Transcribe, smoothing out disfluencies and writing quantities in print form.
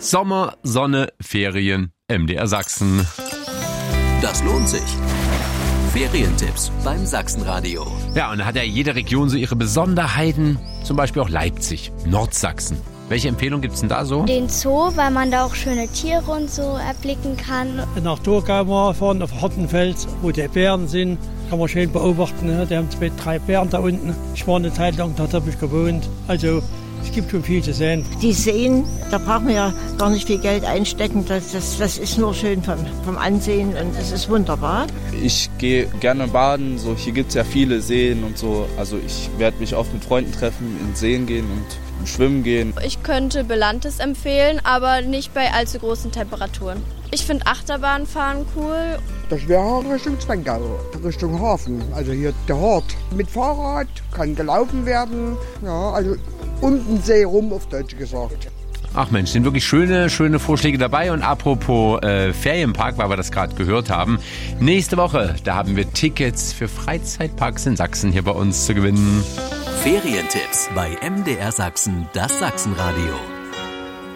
Sommer, Sonne, Ferien, MDR Sachsen. Das lohnt sich. Ferientipps beim Sachsenradio. Ja, und da hat ja jede Region so ihre Besonderheiten, zum Beispiel auch Leipzig, Nordsachsen. Welche Empfehlung gibt's denn da so? Den Zoo, weil man da auch schöne Tiere und so erblicken kann. Nach Thurgau mal fahren, auf Hartenfels, wo die Bären sind. Kann man schön beobachten. Ne? Die haben 2, 3 Bären da unten. Ich war eine Zeit lang, dort habe ich gewohnt. Also es gibt schon viel zu sehen. Die Seen, da brauchen wir ja gar nicht viel Geld einstecken. Das ist nur schön vom Ansehen und es ist wunderbar. Ich gehe gerne baden. So, hier gibt es ja viele Seen und so. Also ich werde mich oft mit Freunden treffen, in Seen gehen und schwimmen gehen. Ich könnte Belantes empfehlen, aber nicht bei allzu großen Temperaturen. Ich finde Achterbahnfahren cool. Das wäre Richtung Zwengau, Richtung Hafen. Also hier der Hort. Mit Fahrrad kann gelaufen werden. Ja, also um den See rum, auf Deutsch gesagt. Ach Mensch, sind wirklich schöne Vorschläge dabei. Und apropos Ferienpark, weil wir das gerade gehört haben. Nächste Woche, da haben wir Tickets für Freizeitparks in Sachsen hier bei uns zu gewinnen. Ferientipps bei MDR Sachsen, das Sachsenradio.